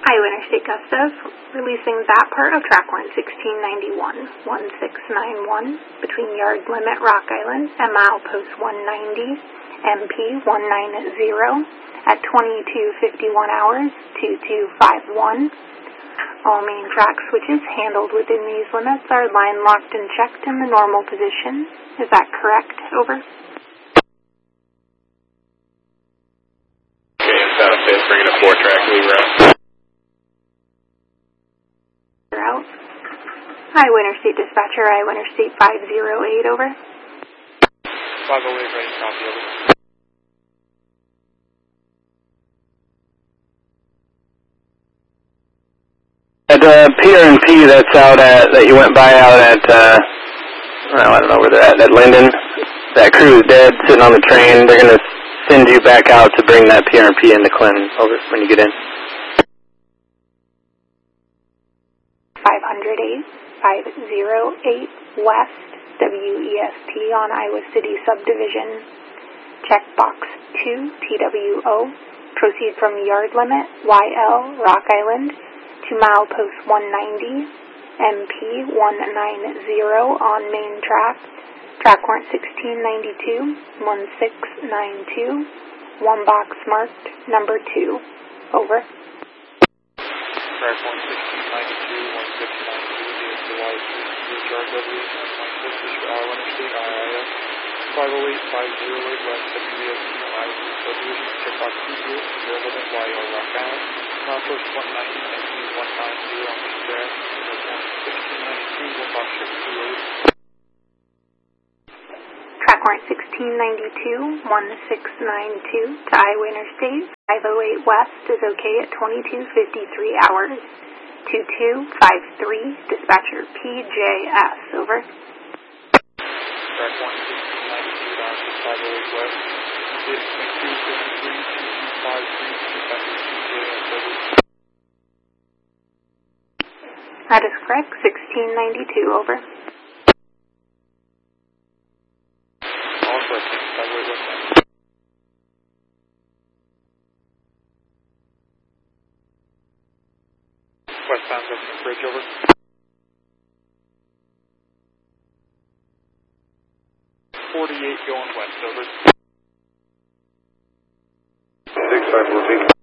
Iowa Interstate Gustav, releasing that part of track warrant 1691-1691 between yard limit Rock Island and milepost 190, MP 190 at 22:51 hours, 2251. All main track switches handled within these limits are line locked and checked in the normal position. Is that correct? Over. Okay, and Santa Fe is bringing a 4-track lead route. Out. Iowa Interstate Dispatcher, Iowa Interstate 508, over. 508, ready, copy, over. At PRNP that's out at, that you went by out at, I don't know where they're at Linden, that crew is dead, sitting on the train. They're going to send you back out to bring that PRNP into Clinton, over, when you get in. 508 West, WEST on Iowa City Subdivision. Check box 2, TWO. Proceed from yard limit, YL, Rock Island, to milepost 190, MP 190 on main track. Track warrant 1692, 1692. One box marked, number 2. Over. Track warrant 1692, 1692, DSOI 3, RW, 96, Iowa Interstate, IIS, 508, 508 West, WEST, Iowa Subdivision, checkbox 2, yard limit, YL, Rock Island, milepost 190, MP 190 on main track, track warrant 1692, one box check 28. Track warrant 1692, 1692 to Iowa Interstate 508 West is okay at 22:53 hours. 2253, dispatcher PJS, over. Track warrant 1692 down to 508 West, is 2253, 2253, dispatcher PJS, over. That is correct, 1692, over. All correct, 508 West. Westbound Government Bridge, over. 48 going west, over. 6514.